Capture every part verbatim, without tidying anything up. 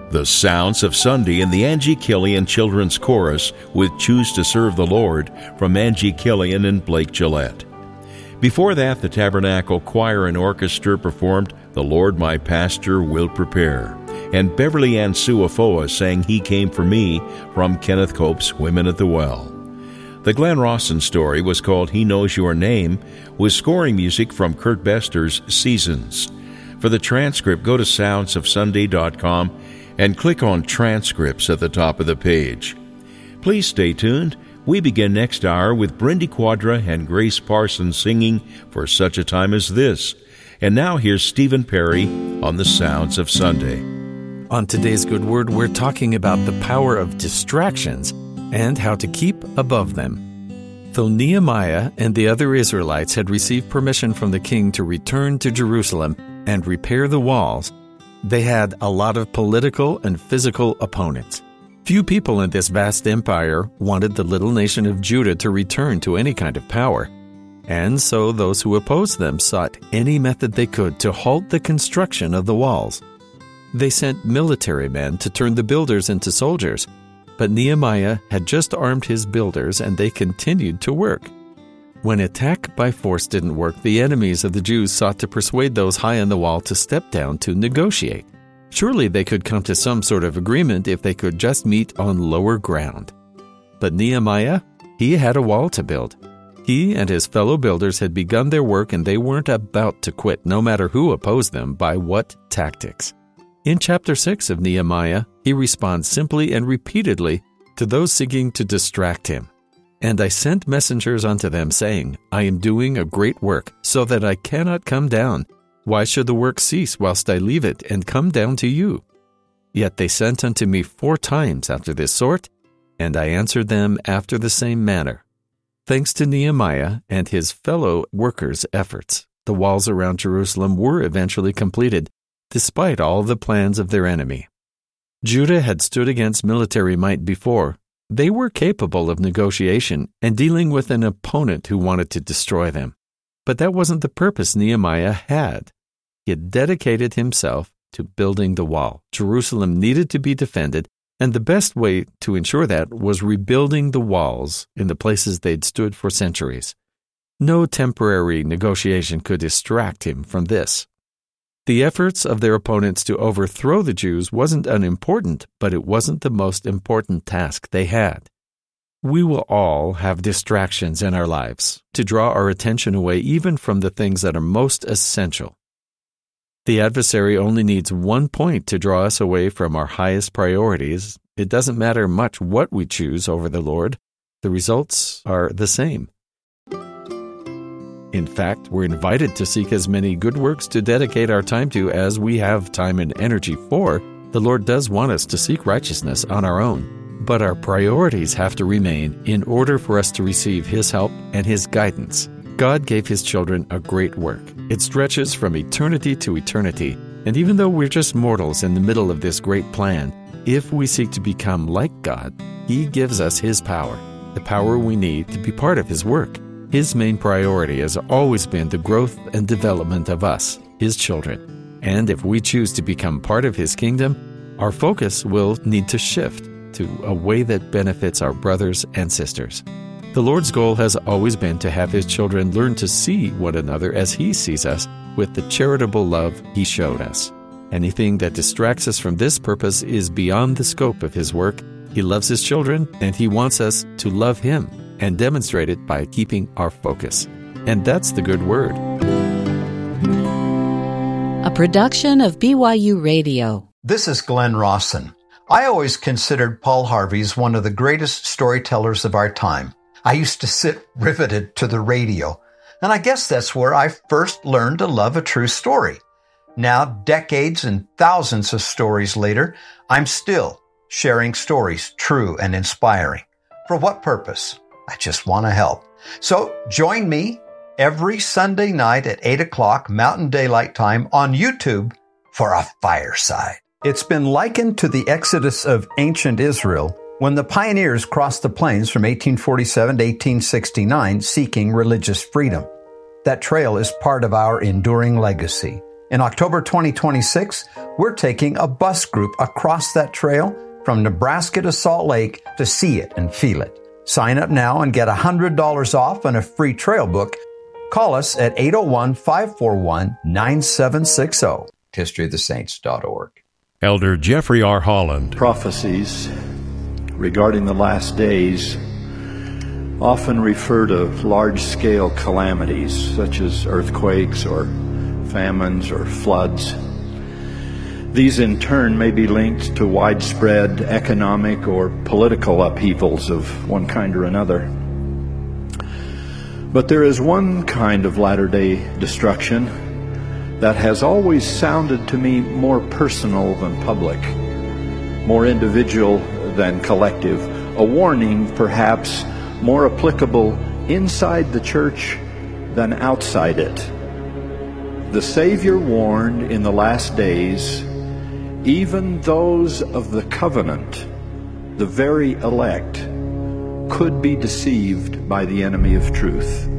The Sounds of Sunday in the Angie Killian Children's Chorus with Choose to Serve the Lord from Angie Killian and Blake Gillette. Before that, the Tabernacle Choir and Orchestra performed The Lord My Pastor Will Prepare, and Beverly Ann Suafoa sang He Came for Me from Kenneth Cope's Women at the Well. The Glenn Rawson story was called He Knows Your Name, with scoring music from Kurt Bester's Seasons. For the transcript, go to sounds of sunday dot com and click on Transcripts at the top of the page. Please stay tuned. We begin next hour with Brindy Quadra and Grace Parsons singing For Such a Time as This. And now here's Stephen Perry on the Sounds of Sunday. On today's Good Word, we're talking about the power of distractions and how to keep above them. Though Nehemiah and the other Israelites had received permission from the king to return to Jerusalem and repair the walls, they had a lot of political and physical opponents. Few people in this vast empire wanted the little nation of Judah to return to any kind of power, and so those who opposed them sought any method they could to halt the construction of the walls. They sent military men to turn the builders into soldiers, but Nehemiah had just armed his builders and they continued to work. When attack by force didn't work, the enemies of the Jews sought to persuade those high on the wall to step down to negotiate. Surely they could come to some sort of agreement if they could just meet on lower ground. But Nehemiah, he had a wall to build. He and his fellow builders had begun their work and they weren't about to quit, no matter who opposed them by what tactics. In chapter six of Nehemiah, he responds simply and repeatedly to those seeking to distract him. And I sent messengers unto them, saying, I am doing a great work, so that I cannot come down. Why should the work cease whilst I leave it, and come down to you? Yet they sent unto me four times after this sort, and I answered them after the same manner. Thanks to Nehemiah and his fellow workers' efforts, the walls around Jerusalem were eventually completed, despite all the plans of their enemy. Judah had stood against military might before. They were capable of negotiation and dealing with an opponent who wanted to destroy them. But that wasn't the purpose Nehemiah had. He had dedicated himself to building the wall. Jerusalem needed to be defended, and the best way to ensure that was rebuilding the walls in the places they'd stood for centuries. No temporary negotiation could distract him from this. The efforts of their opponents to overthrow the Jews wasn't unimportant, but it wasn't the most important task they had. We will all have distractions in our lives to draw our attention away even from the things that are most essential. The adversary only needs one point to draw us away from our highest priorities. It doesn't matter much what we choose over the Lord. The results are the same. In fact, we're invited to seek as many good works to dedicate our time to as we have time and energy for. The Lord does want us to seek righteousness on our own, but our priorities have to remain in order for us to receive His help and His guidance. God gave His children a great work. It stretches from eternity to eternity, and even though we're just mortals in the middle of this great plan, if we seek to become like God, He gives us His power, the power we need to be part of His work. His main priority has always been the growth and development of us, His children. And if we choose to become part of His kingdom, our focus will need to shift to a way that benefits our brothers and sisters. The Lord's goal has always been to have His children learn to see one another as He sees us with the charitable love He showed us. Anything that distracts us from this purpose is beyond the scope of His work. He loves His children, and He wants us to love Him and demonstrate it by keeping our focus. And that's the Good Word. A production of B Y U Radio. This is Glenn Rawson. I always considered Paul Harvey as one of the greatest storytellers of our time. I used to sit riveted to the radio, and I guess that's where I first learned to love a true story. Now, decades and thousands of stories later, I'm still sharing stories true and inspiring. For what purpose? I just want to help. So join me every Sunday night at eight o'clock Mountain Daylight Time on YouTube for a fireside. It's been likened to the exodus of ancient Israel when the pioneers crossed the plains from eighteen forty-seven to eighteen sixty-nine seeking religious freedom. That trail is part of our enduring legacy. In October twenty twenty-six, we're taking a bus group across that trail from Nebraska to Salt Lake to see it and feel it. Sign up now and get one hundred dollars off and a free trail book. Call us at eight oh one, five four one, nine seven six zero. history of the saints dot org. Elder Jeffrey R. Holland. Prophecies regarding the last days often refer to large-scale calamities such as earthquakes or famines or floods. These in turn may be linked to widespread economic or political upheavals of one kind or another. But there is one kind of latter-day destruction that has always sounded to me more personal than public, more individual than collective, a warning perhaps more applicable inside the church than outside it. The Savior warned in the last days, even those of the covenant, the very elect, could be deceived by the enemy of truth.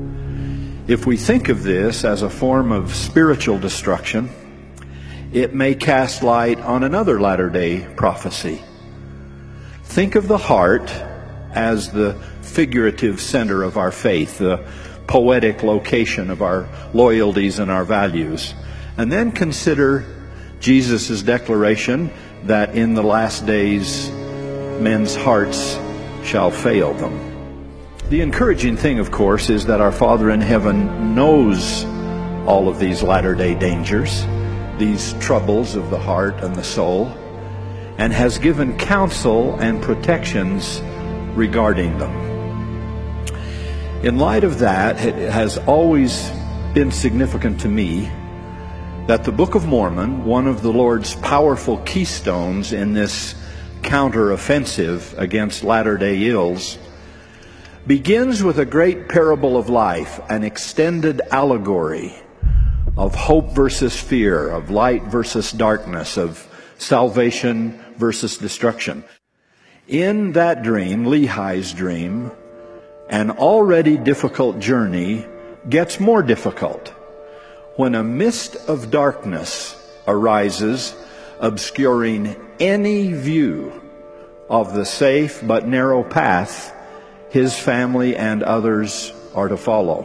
If we think of this as a form of spiritual destruction, it may cast light on another latter-day prophecy. Think of the heart as the figurative center of our faith, the poetic location of our loyalties and our values. And then consider Jesus' declaration that in the last days men's hearts shall fail them. The encouraging thing, of course, is that our Father in heaven knows all of these latter-day dangers, these troubles of the heart and the soul, and has given counsel and protections regarding them. In light of that, it has always been significant to me that the Book of Mormon, one of the Lord's powerful keystones in this counter-offensive against latter-day ills, begins with a great parable of life, an extended allegory of hope versus fear, of light versus darkness, of salvation versus destruction. In that dream, Lehi's dream, an already difficult journey gets more difficult when a mist of darkness arises, obscuring any view of the safe but narrow path his family and others are to follow.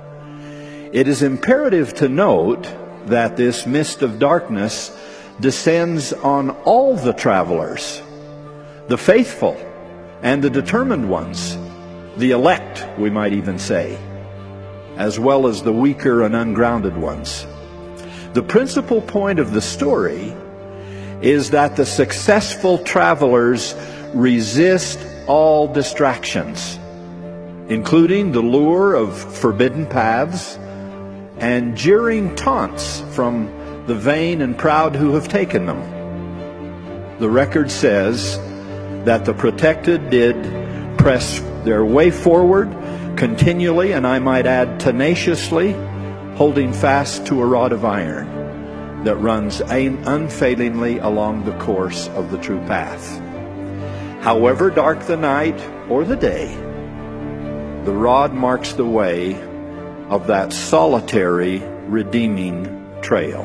It is imperative to note that this mist of darkness descends on all the travelers, the faithful and the determined ones, the elect, we might even say, as well as the weaker and ungrounded ones. The principal point of the story is that the successful travelers resist all distractions, including the lure of forbidden paths and jeering taunts from the vain and proud who have taken them. The record says that the protected did press their way forward continually, and I might add tenaciously, holding fast to a rod of iron that runs unfailingly along the course of the true path. However dark the night or the day, the rod marks the way of that solitary, redeeming trail.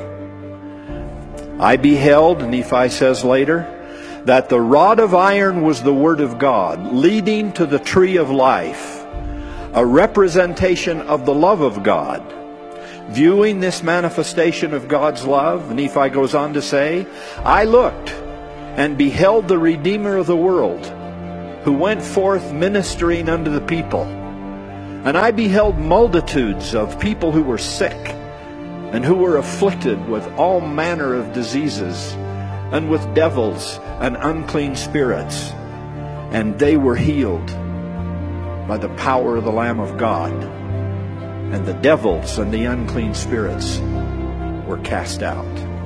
I beheld, Nephi says later, that the rod of iron was the Word of God, leading to the tree of life, a representation of the love of God. Viewing this manifestation of God's love, Nephi goes on to say, I looked and beheld the Redeemer of the world, who went forth ministering unto the people. And I beheld multitudes of people who were sick and who were afflicted with all manner of diseases and with devils and unclean spirits. And they were healed by the power of the Lamb of God. And the devils and the unclean spirits were cast out.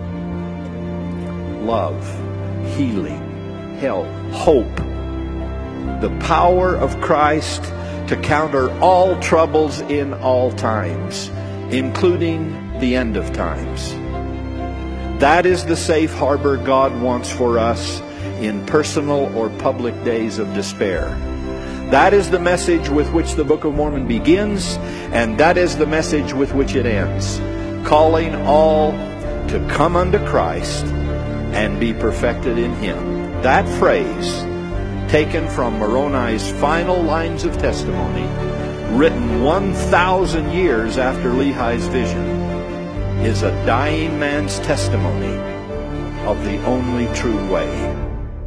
Love, healing, health, hope, the power of Christ to counter all troubles in all times, including the end of times. That is the safe harbor God wants for us in personal or public days of despair. That is the message with which the Book of Mormon begins, and that is the message with which it ends, calling all to come unto Christ and be perfected in Him. That phrase, taken from Moroni's final lines of testimony, written one thousand years after Lehi's vision, is a dying man's testimony of the only true way.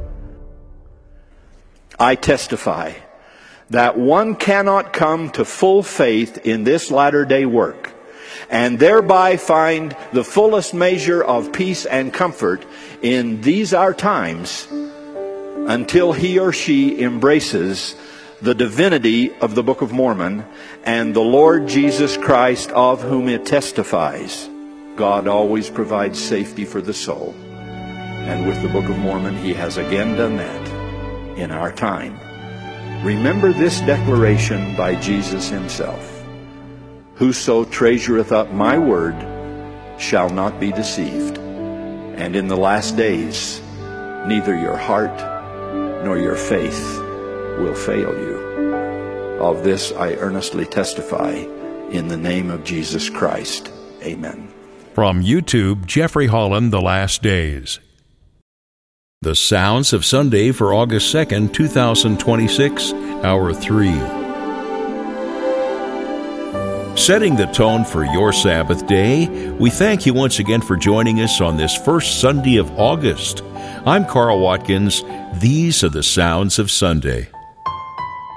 I testify that one cannot come to full faith in this latter-day work and thereby find the fullest measure of peace and comfort in these our times until he or she embraces the divinity of the Book of Mormon and the Lord Jesus Christ of whom it testifies. God always provides safety for the soul. And with the Book of Mormon, He has again done that in our time. Remember this declaration by Jesus Himself. Whoso treasureth up my word shall not be deceived. And in the last days, neither your heart nor your faith will fail you. Of this I earnestly testify in the name of Jesus Christ. Amen. From YouTube, Jeffrey Holland, The Last Days. The Sounds of Sunday for August second, two thousand twenty-six, Hour three. Setting the tone for your Sabbath day, we thank you once again for joining us on this first Sunday of August. I'm Carl Watkins. These are the Sounds of Sunday.